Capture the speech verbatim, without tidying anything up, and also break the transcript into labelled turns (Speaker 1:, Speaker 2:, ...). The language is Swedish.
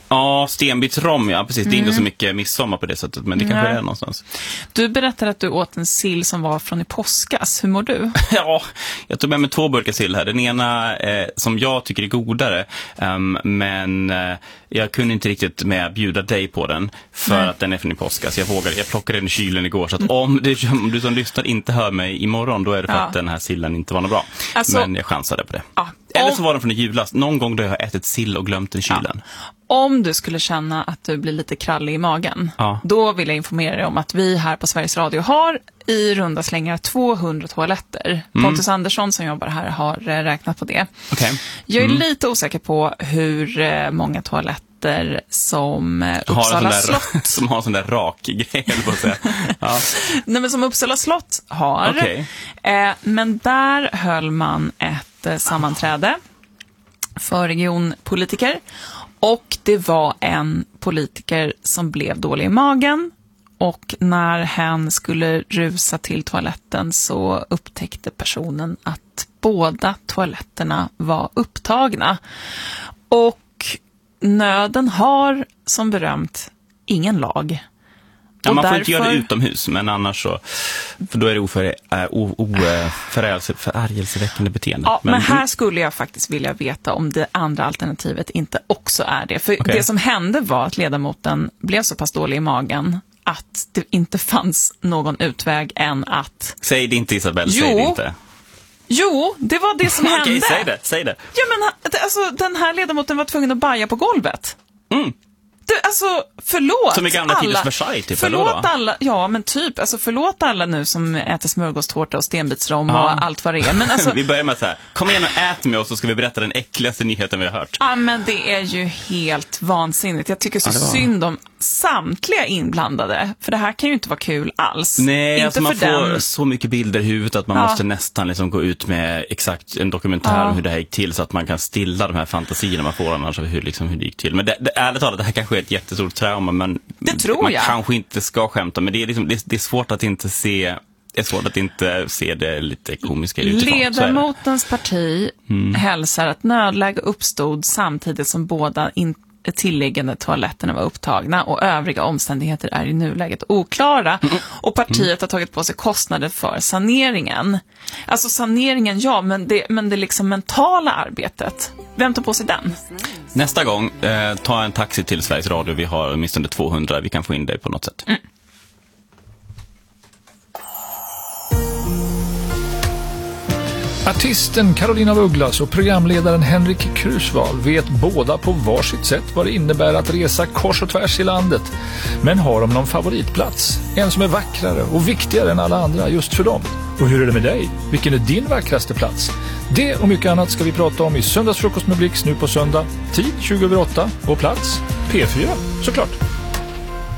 Speaker 1: Ja, stenbitsrom, ja precis. Mm. Det är inte så mycket midsommar på det sättet, men det kanske är någonstans.
Speaker 2: Du berättade att du åt en sill som var från i påskas. Hur mår du?
Speaker 1: Ja, jag tog med mig två burkar sill här. Den ena eh, som jag tycker är godare, um, men eh, jag kunde inte riktigt med bjuda dig på den för Nej. Att den är från i påskas. Jag vågade, jag plockade den i kylen igår, så att om, det, om du som lyssnar inte hör mig imorgon, då är det för ja. Att den här sillen inte var något bra. Alltså, men jag chansade på det. Ja. Eller så var den från i julas. Någon gång då jag har ätit sill och glömt den i kylen. Ja.
Speaker 2: Om du skulle känna att du blir lite krallig i magen, ja. Då vill jag informera dig om att vi här på Sveriges Radio har i runda slängar tvåhundra toaletter. Mm. Pontus Andersson som jobbar här har räknat på det.
Speaker 1: Okay.
Speaker 2: Jag är
Speaker 1: mm.
Speaker 2: lite osäker på hur många toaletter som Uppsala
Speaker 1: där,
Speaker 2: slott
Speaker 1: som har en sån där rak grej, eller vad säga. Ja.
Speaker 2: Nej, men som Uppsala slott har.
Speaker 1: Okay.
Speaker 2: Eh, men där höll man ett eh, sammanträde för regionpolitiker. Och det var en politiker som blev dålig i magen. Och när hen skulle rusa till toaletten så upptäckte personen att båda toaletterna var upptagna. Och nöden har, som berömt, ingen lag.
Speaker 1: Ja, man får
Speaker 2: därför...
Speaker 1: inte göra det utomhus, men annars så, för då är det oför, äh, oförargelseväckande beteende.
Speaker 2: Ja, men... men här skulle jag faktiskt vilja veta om det andra alternativet inte också är det. För okay. Det som hände var att ledamoten blev så pass dålig i magen att det inte fanns någon utväg än att...
Speaker 1: Säg det inte, Isabel,
Speaker 2: jo,
Speaker 1: säg det inte.
Speaker 2: Jo, det var det som hände.
Speaker 1: Okej, säg det, säg det.
Speaker 2: Ja, men alltså, den här ledamoten var tvungen att baja på golvet.
Speaker 1: Mm.
Speaker 2: Du, alltså, förlåt
Speaker 1: som i gamla
Speaker 2: alla.
Speaker 1: Tiders Versailles, typ,
Speaker 2: förlåt alla, ja men typ, alltså förlåt alla nu som äter smörgåstårta och stenbitsrom ja. Och allt vad det är. Men alltså,
Speaker 1: vi börjar med så här, kom igen och ät med oss så ska vi berätta den äckligaste nyheten vi har hört.
Speaker 2: Ja, men det är ju helt vansinnigt. Jag tycker så ja, synd om samtliga inblandade, för det här kan ju inte vara kul alls.
Speaker 1: Nej,
Speaker 2: inte
Speaker 1: alltså man
Speaker 2: för
Speaker 1: får
Speaker 2: den...
Speaker 1: så mycket bilder i huvudet att man ja. Måste nästan liksom gå ut med exakt en dokumentär ja. Om hur det här gick till så att man kan stilla de här fantasierna man får annars av hur, liksom, hur det gick till. Men det, det, ärligt talat, det här kanske är ett jättestort trauma, men
Speaker 2: det tror
Speaker 1: man
Speaker 2: jag.
Speaker 1: Kanske inte ska skämta, men det är, liksom, det, det är svårt att inte se det är svårt att inte se det lite komiska utifrån.
Speaker 2: Ledamotens parti mm. hälsar att nödläge uppstod samtidigt som båda in- tilliggande toaletterna var upptagna och övriga omständigheter är i nuläget oklara. Mm. Och partiet mm. har tagit på sig kostnader för saneringen. Alltså saneringen, ja, men det, men det liksom mentala arbetet. Vem tar på sig den?
Speaker 1: Nästa gång, eh, ta en taxi till Sveriges Radio. Vi har åtminstone tvåhundra. Vi kan få in dig på något sätt. Mm.
Speaker 3: Artisten Carolina af Ugglas och programledaren Henrik Krusvall vet båda på varsitt sätt vad det innebär att resa kors och tvärs i landet. Men har de någon favoritplats? En som är vackrare och viktigare än alla andra just för dem. Och hur är det med dig? Vilken är din vackraste plats? Det och mycket annat ska vi prata om i Söndagsfrukost med Blix nu på söndag. Tid tjugo över åtta och plats P fyra, såklart.